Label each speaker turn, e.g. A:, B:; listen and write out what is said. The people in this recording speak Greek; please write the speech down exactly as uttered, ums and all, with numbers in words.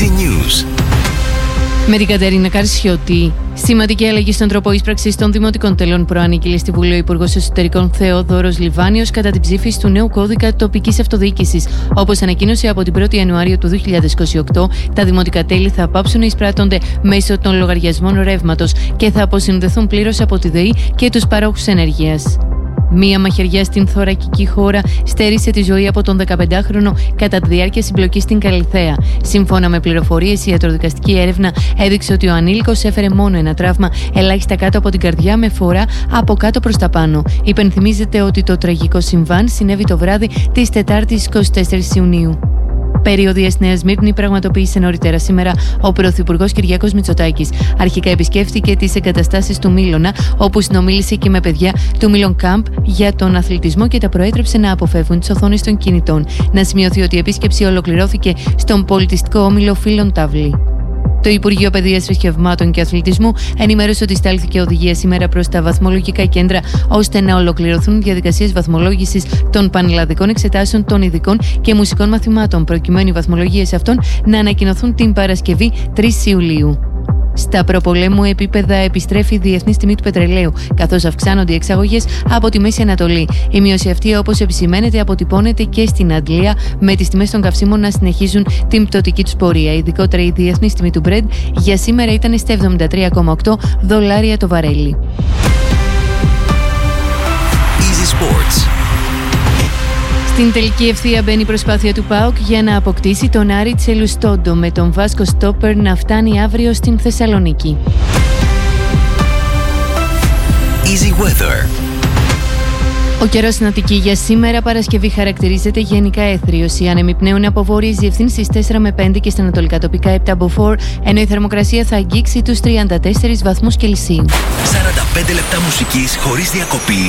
A: Easy News.
B: Με την Κατερίνα Καρσιώτη. Σημαντική αλλαγή στον τρόπο ίσπραξης των δημοτικών τελών προανήγγειλε στη Βουλή ο Υπουργός Εσωτερικών Θεόδωρος Λιβάνιος κατά την ψήφιση του νέου κώδικα τοπικής αυτοδιοίκησης. Όπως ανακοίνωσε, από την πρώτη Ιανουαρίου του δύο χιλιάδες είκοσι οκτώ, τα δημοτικά τέλη θα πάψουν να εισπράττονται μέσω των λογαριασμών ρεύματος και θα αποσυνδεθούν πλήρως από τη ΔΕΗ και τους παρόχους ενέργειας. Μία μαχαιριά στην θωρακική χώρα στέρισε τη ζωή από τον δεκαπεντάχρονο κατά τη διάρκεια συμπλοκής στην Καλιθέα. Σύμφωνα με πληροφορίες, η ιατροδικαστική έρευνα έδειξε ότι ο ανήλικος έφερε μόνο ένα τραύμα ελάχιστα κάτω από την καρδιά με φορά από κάτω προς τα πάνω. Υπενθυμίζεται ότι το τραγικό συμβάν συνέβη το βράδυ της Τετάρτης εικοστή τέταρτη Ιουνίου. Περίοδια στη Νέα Σμύρνη πραγματοποίησε νωρίτερα σήμερα ο Πρωθυπουργός Κυριάκος Μητσοτάκης. Αρχικά επισκέφθηκε τις εγκαταστάσεις του Μήλωνα, όπου συνομίλησε και με παιδιά του Μήλων Camp για τον αθλητισμό και τα προέτρεψε να αποφεύγουν τις οθόνες των κινητών. Να σημειωθεί ότι η επίσκεψη ολοκληρώθηκε στον πολιτιστικό όμιλο Φίλων Ταύλη. Το Υπουργείο Παιδείας, Θρησκευμάτων και Αθλητισμού ενημέρωσε ότι στάλθηκε οδηγία σήμερα προς τα βαθμολογικά κέντρα, ώστε να ολοκληρωθούν διαδικασίες βαθμολόγησης των πανελλαδικών εξετάσεων των ειδικών και μουσικών μαθημάτων, προκειμένου οι βαθμολογίες αυτών να ανακοινωθούν την Παρασκευή τρεις Ιουλίου. Στα προπολέμου επίπεδα επιστρέφει η διεθνής τιμή του πετρελαίου, καθώς αυξάνονται οι εξαγωγές από τη Μέση Ανατολή. Η μείωση αυτή, όπως επισημαίνεται, αποτυπώνεται και στην Αγγλία, με τις τιμές των καυσίμων να συνεχίζουν την πτωτική τους πορεία. Ειδικότερα, η διεθνής τιμή του Brent για σήμερα ήταν στα εβδομήντα τρία κόμμα οκτώ δολάρια το βαρέλι.
A: Easy Sports.
B: Στην τελική ευθεία μπαίνει η προσπάθεια του ΠΑΟΚ για να αποκτήσει τον Άρη Τσελουστόντο, με τον Βάσκο Στόπερ να φτάνει αύριο στην Θεσσαλονίκη.
A: Easy Weather.
B: Ο καιρός στην Αττική για σήμερα Παρασκευή χαρακτηρίζεται γενικά έθριος. Οι άνεμοι πνέουν από βόρειες διευθύνσεις τέσσερα με πέντε και στα ανατολικά τοπικά επτά μποφόρ, ενώ η θερμοκρασία θα αγγίξει τους τριάντα τέσσερις βαθμούς Κελσίου.
A: σαράντα πέντε λεπτά μουσικής χωρίς διακοπή